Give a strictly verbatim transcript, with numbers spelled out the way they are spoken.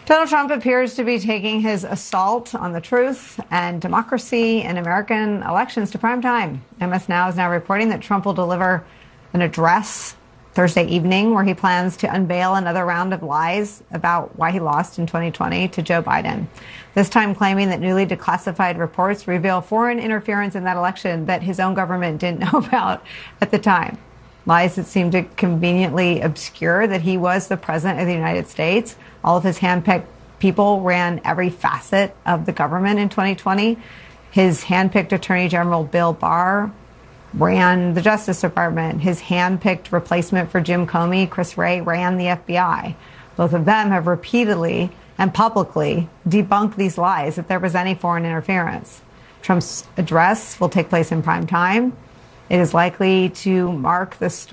Donald Trump appears to be taking his assault on the truth and democracy in American elections to prime time. M S Now is now reporting that Trump will deliver an address Thursday evening where he plans to unveil another round of lies about why he lost in twenty twenty to Joe Biden, this time claiming that newly declassified reports reveal foreign interference in that election that his own government didn't know about at the time. Lies that seem to conveniently obscure that he was the president of the United States. All of his handpicked people ran every facet of the government in twenty twenty. His handpicked Attorney General Bill Barr ran the Justice Department. His handpicked replacement for Jim Comey, Chris Wray, ran the F B I. Both of them have repeatedly and publicly debunked these lies that there was any foreign interference. Trump's address will take place in prime time. It is likely to mark the start